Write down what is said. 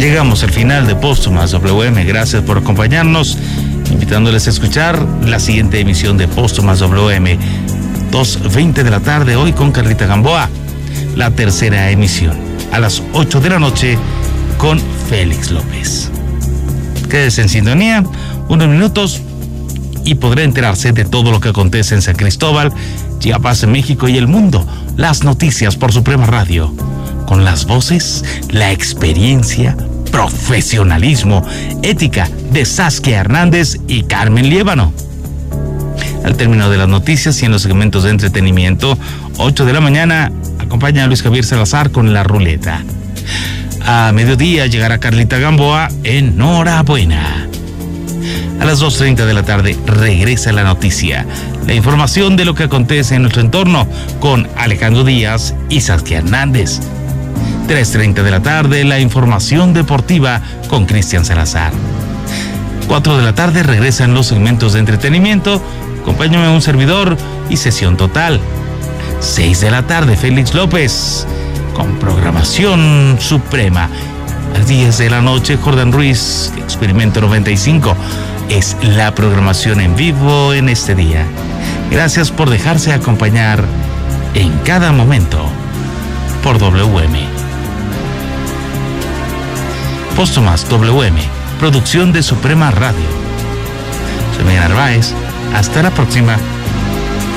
Llegamos al final de Póstumas WM. Gracias por acompañarnos, invitándoles a escuchar la siguiente emisión de Póstumas WM, 2:20 de la tarde, hoy con Carlita Gamboa. La tercera emisión, a las 8 de la noche, con Félix López. Quédese en sintonía, unos minutos, y podrá enterarse de todo lo que acontece en San Cristóbal, Chiapas, México y el mundo. Las noticias por Suprema Radio, con las voces, la experiencia, profesionalismo, ética de Saskia Hernández y Carmen Liévano. Al término de las noticias y en los segmentos de entretenimiento, 8 de la mañana, acompaña a Luis Javier Salazar con La Ruleta. A mediodía llegará Carlita Gamboa en Norabuena. A las 2:30 de la tarde regresa la noticia, la información de lo que acontece en nuestro entorno, con Alejandro Díaz y Saskia Hernández. 3:30 de la tarde, la información deportiva con Cristian Salazar. 4 de la tarde regresan los segmentos de entretenimiento, acompáñame a un servidor y Sesión Total. 6 de la tarde, Félix López, con programación suprema. A las 10 de la noche, Jordan Ruiz, Experimento 95. Es la programación en vivo en este día. Gracias por dejarse acompañar en cada momento por WM. Póstumas WM, producción de Suprema Radio. Soy Miguel Narváez. Hasta la próxima.